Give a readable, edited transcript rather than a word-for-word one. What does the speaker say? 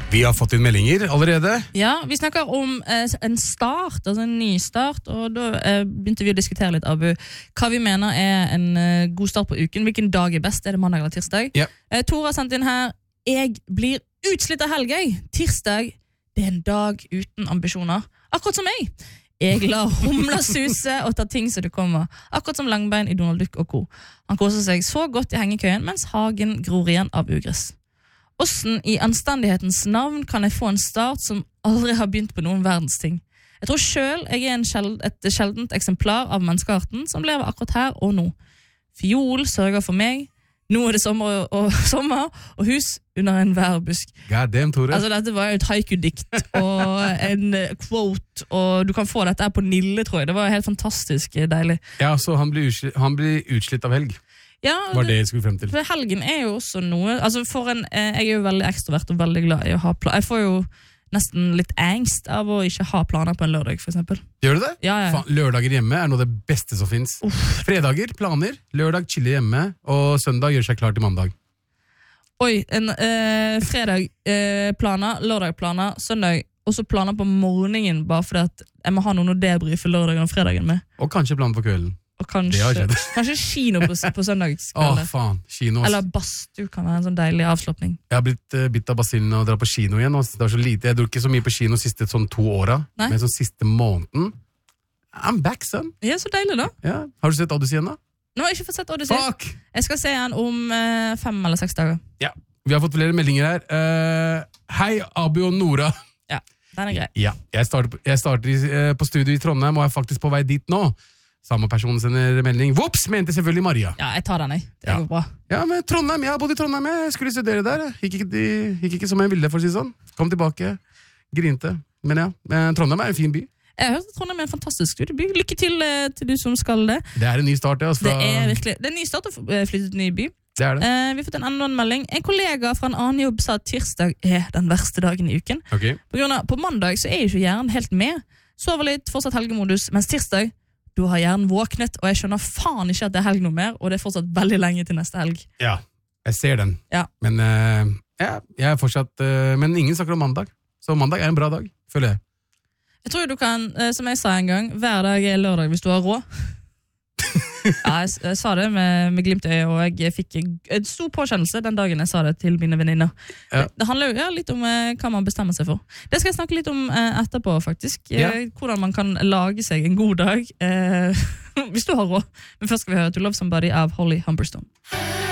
Vi har fått inn meldinger allerede. Ja, vi snakker om en start, altså en ny start, og da begynte vi å diskutere litt, Abu, hva vi mener en god start på uken. Hvilken dag best? Det mandag eller tirsdag? Ja. Tora har sendt inn her, jeg blir utslitt av helg. Tirsdag, det en dag uten ambisjoner. Akkurat som meg. Jeg lar humla suse og ta ting som det kommer. Akkurat som Langbein i Donald Duck og Co. Han koser seg så godt i hengekøyen, mens hagen gror igjen av ugress. Hvordan i anstendighetens navn kan jeg få en start som aldri har begynt på noen verdens ting? Jeg tror selv jeg et sjeldent eksemplar av menneskearten som lever akkurat her og nå. Fiol sørger for meg. Nå det sommer og hus under en værbusk. God damn, Tore. Altså, dette var jo et haiku-dikt og en quote, og du kan få dette her på Nille, tror jeg. Det var helt fantastisk deilig. Ja, så han blir utslitt av helg. Ja, var det jeg skulle frem til. For helgen jo også noe, altså jeg jo veldig ekstrovert og veldig glad i å ha planer. Jeg får jo nesten litt angst av å ikke ha planer på en lørdag, for eksempel. Gjør du det? Ja. Faen, lørdager hjemme noe av det beste som finnes. Fredager, planer, lørdag chiller hjemme, og søndag gjør seg klar til mandag. Oi, fredag planer, lørdag planer, søndag, og så planer på morgenen, bare fordi at jeg må ha noen å debrife lørdagen og fredagen med. Og kanskje planer på kvelden. Og kanskje kino på søndagskveldet. Faen, kino. Eller badstue kan være en sånn deilig avslapning. Jeg har blitt bitt av basillen og drar på kino igjen. Det var så lite. Jeg dro ikke så mye på kino siste 2 åra, men sånn siste måneden. I'm back, son. Ja, så deilig da. Ja. Har du sett Odyssey igjen da? Nå har jeg ikke fått sett Odyssey. Fuck! Jeg skal se den om 5 eller 6 dager. Ja, vi har fått flere meldinger her. Hei, Abu og Nora. Ja, den grei. Ja, jeg starter på studio i Trondheim og er faktisk på vei dit nå. Samme person sender melding. Vops, mente selvfølgelig Maria. Ja, jeg tar den, jeg. Det går bra. Ja, men Trondheim, jeg har bodd i Trondheim. Jeg skulle studere der. Gikk ikke som jeg ville, for å si sånn. Kom tilbake, grinte. Men ja, Trondheim en fin by. Jeg har hørt at Trondheim en fantastisk studieby. Lykke til du som skal det. Det en ny start, ja. Det virkelig. Det en ny start å flytte til ny by. Det det. Vi har fått en annen melding. En kollega fra en annen jobb sa at tirsdag den verste dagen i uken. Okay. På mandag så jo ikke hjernen helt med. Sover litt, fortsatt helgemodus, mens tirsdag du har hjernen våknet, og jeg skjønner faen ikke at det helg noe mer, og det fortsatt veldig lenge til neste helg. Ja, jeg ser den. Ja. Men jeg fortsatt men ingen snakker om mandag. Så mandag en bra dag, føler jeg. Jeg tror du kan, som jeg sa en gang, hver dag lørdag hvis du har råd. Ja, jeg sa det med glimt i øyet, og jeg fikk en stor påkjennelse den dagen jeg sa det til mine venninner. Ja. Det handler jo litt om hva man bestemmer seg for. Det skal jeg snakke litt om etterpå, faktisk. Ja. Hvordan man kan lage seg en god dag hvis du har råd. Men først skal vi høre To Love Somebody av Holly Humberstone.